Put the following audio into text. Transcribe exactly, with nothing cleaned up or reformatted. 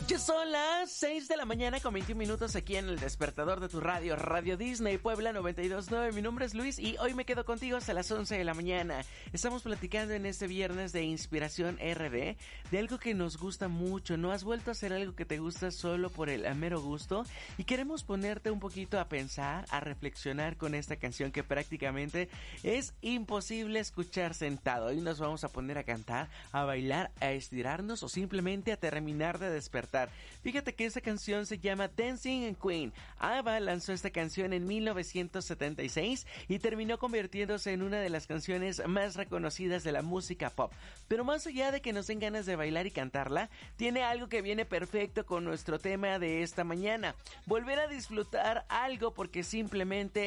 Ya son las seis de la mañana con veintiún minutos aquí en el despertador de tu radio, Radio Disney Puebla noventa y dos punto nueve. Mi nombre es Luis y hoy me quedo contigo hasta las once de la mañana. Estamos platicando en este viernes de Inspiración R D de algo que nos gusta mucho. ¿No has vuelto a hacer algo que te gusta solo por el mero gusto? Y queremos ponerte un poquito a pensar, a reflexionar con esta canción que prácticamente es imposible escuchar sentado. Hoy nos vamos a poner a cantar, a bailar, a estirarnos o simplemente a terminar de despertar. Fíjate que esta canción se llama Dancing Queen. ABBA lanzó esta canción en mil novecientos setenta y seis y terminó convirtiéndose en una de las canciones más reconocidas de la música pop. Pero más allá de que nos den ganas de bailar y cantarla, tiene algo que viene perfecto con nuestro tema de esta mañana. Volver a disfrutar algo porque simplemente